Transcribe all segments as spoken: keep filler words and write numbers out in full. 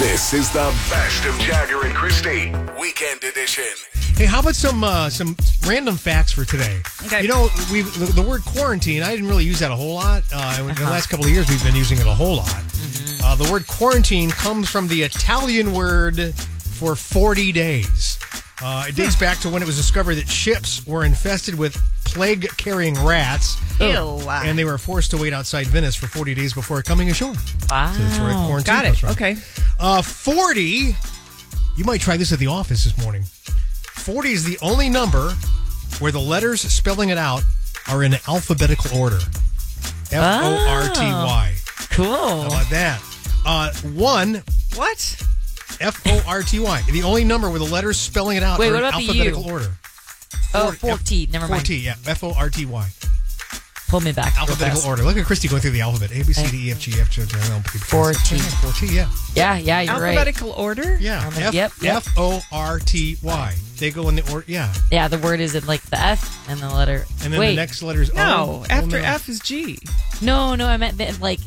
This is the best of Jagger and Christy, Weekend Edition. Hey, how about some uh, some random facts for today? Okay. You know, we the, the word quarantine, I didn't really use that a whole lot. Uh, in Uh-huh. the last couple of years, we've been using it a whole lot. Mm-hmm. Uh, the word quarantine comes from the Italian word for forty days. Uh, it dates back to when it was discovered that ships were infested with plague-carrying rats. Ew. And they were forced to wait outside Venice for forty days before coming ashore. Wow. So that's where quarantine Got comes it. from. Okay. Uh, forty, you might try this at the office this morning. forty is the only number where the letters spelling it out are in alphabetical order. F O R T Y. Cool. How about that? Uh, one, What? F O R T Y. The only number where the letters spelling it out Wait, are what in about the alphabetical U? order. Oh, F- fourteen. Never mind. fourteen, yeah. F O R T Y. Pull me back. real Alphabetical fast. order. Look at Christy going through the alphabet. A, B, C, D, E, F, G, F, G, H, I L, M, N, P, Q, R, S, T, U, V, W, X, Y, Z. fourteen, yeah. Yeah, yeah, you're right. Alphabetical order? Yeah. Um, F, yep, yep. F O R T Y. They go in the order, yeah. Yeah, the word is in like the F and the letter. And then Wait, the next letter is O. No. Oh, After no. F is G. no, no, I meant the, like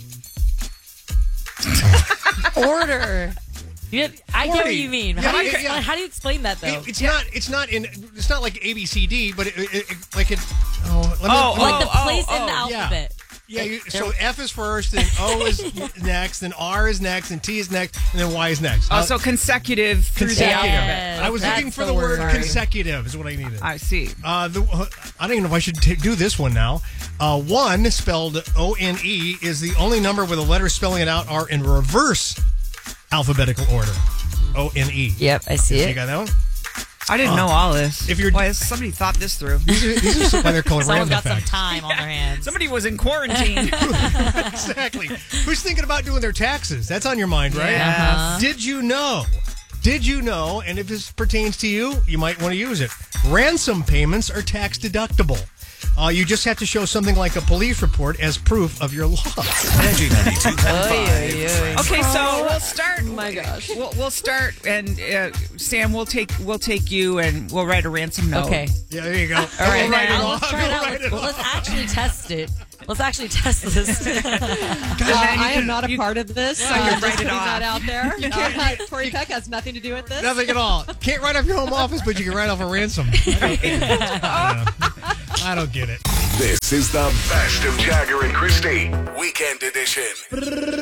order. You, I get what forty. you mean. Yeah, How do you, yeah, yeah. how do you explain that though? It- it's not. It's not in. It's not like A B C D, but it, it, it like it. Oh, let me, Oh, like the oh, place oh, in the oh, yeah. alphabet. yeah. You, so F is first, then O is next, then R is next, then T is next, and then Y is next. Oh, Uh, so consecutive through the consecutive. alphabet. I was That's looking for the the word word. consecutive. Is what I needed. I see. Uh, the, I don't even know if I should t- do this one now. Uh, one, spelled O N E, is the only number where the letters spelling it out are in reverse alphabetical order. O N E. Yep, I see You it. got that one? I didn't know all this. if you're- Why has somebody thought this through? These are, these are some, why they're called Someone's random got some facts. time on their hands. Somebody was in quarantine. Exactly. Who's thinking about doing their taxes? That's on your mind, right? Yes. Uh-huh. Did you know? Did you know? And if this pertains to you, you might want to use it. Ransom payments are tax deductible. Uh, you just have to show something like a police report as proof of your loss. Energy ninety-two point Oy, oy, oy. five. Okay, so we'll start. Oh my gosh. We'll, we'll start, and uh, Sam, we'll take we'll take you, and we'll write a ransom note. Okay. Yeah, there you go. All right, write it now off. Let's try it out. Write it Let's, well, off. let's actually test it. Let's actually test this. Uh, I am not a part of this. So you I'm can just write it putting off. that out there. Uh, Tori Peck has nothing to do with this. Nothing at all. Can't write off your home office, but you can write off a ransom. I don't, I don't- I don't get it. This is the best of Jagger and Christy, Weekend Edition.